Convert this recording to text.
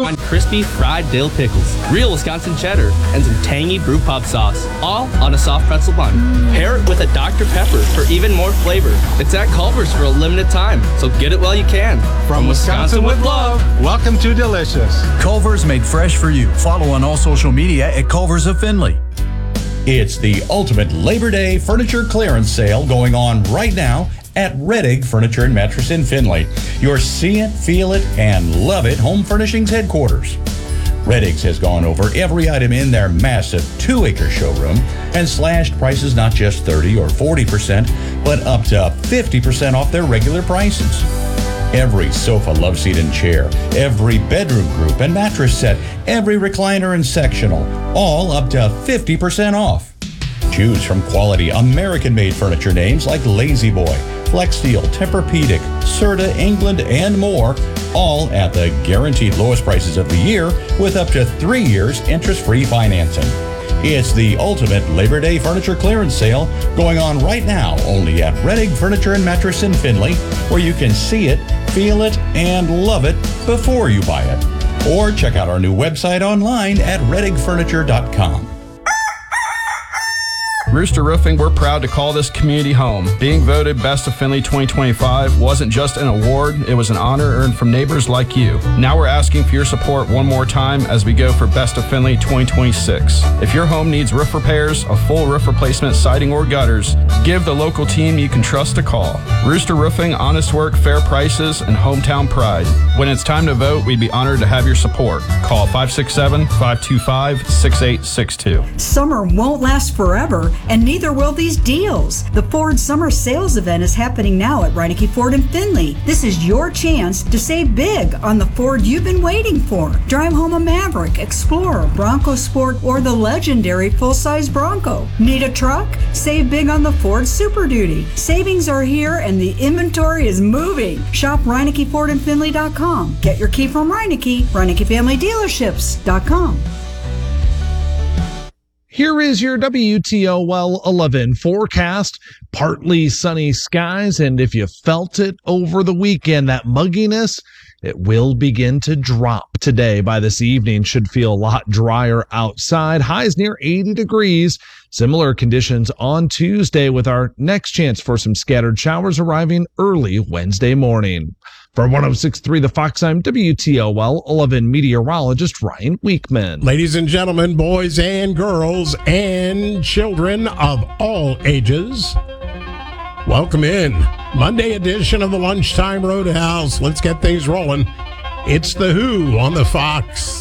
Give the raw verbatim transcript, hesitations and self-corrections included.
find crispy fried dill pickles, real Wisconsin cheddar, and some tangy brew pub sauce, all on a soft pretzel bun. Pair it with a Doctor Pepper for even more flavor. It's at Culver's for a limited time, so get it while you can. From Wisconsin with love, welcome to Delicious. Culver's made fresh for you. Follow on all social media at Culver's of Findlay. It's the ultimate Labor Day furniture clearance sale going on right now at Rettig Furniture and Mattress in Findlay, your see it, feel it, and love it home furnishings headquarters. Rettig's has gone over every item in their massive two-acre showroom and slashed prices not just thirty or forty percent, but up to fifty percent off their regular prices. Every sofa, love seat, and chair, every bedroom group and mattress set, every recliner and sectional, all up to fifty percent off. Choose from quality American-made furniture names like Lazy Boy, Flexsteel, Tempur-Pedic, Serta, England, and more, all at the guaranteed lowest prices of the year with up to three years interest-free financing. It's the ultimate Labor Day furniture clearance sale going on right now only at Rettig Furniture and Mattress in Findlay, where you can see it, feel it, and love it before you buy it. Or check out our new website online at rettig furniture dot com. Rooster Roofing, we're proud to call this community home. Being voted Best of Findlay twenty twenty-five wasn't just an award, it was an honor earned from neighbors like you. Now we're asking for your support one more time as we go for Best of Findlay twenty twenty-six. If your home needs roof repairs, a full roof replacement, siding, or gutters, give the local team you can trust a call. Rooster Roofing, honest work, fair prices, and hometown pride. When it's time to vote, we'd be honored to have your support. Call five six seven, five two five, six eight six two. Summer won't last forever, and neither will these deals. The Ford Summer Sales Event is happening now at Reineke Ford in Findlay. This is your chance to save big on the Ford you've been waiting for. Drive home a Maverick, Explorer, Bronco Sport, or the legendary full-size Bronco. Need a truck? Save big on the Ford Super Duty. Savings are here and the inventory is moving. Shop Reineke Ford in Findlay dot com. Get your key from Reineke, Reineke Family Dealerships dot com. Here is your W T O L eleven forecast. Partly sunny skies, and if you felt it over the weekend, that mugginess, it will begin to drop today. By this evening, should feel a lot drier outside. Highs near eighty degrees. Similar conditions on Tuesday, with our next chance for some scattered showers arriving early Wednesday morning. For one oh six point three The Fox, I'm W T O L eleven meteorologist Ryan Weekman. Ladies and gentlemen, boys and girls, and children of all ages, welcome in. Monday edition of the Lunchtime Roadhouse. Let's get things rolling. It's The Who on the Fox.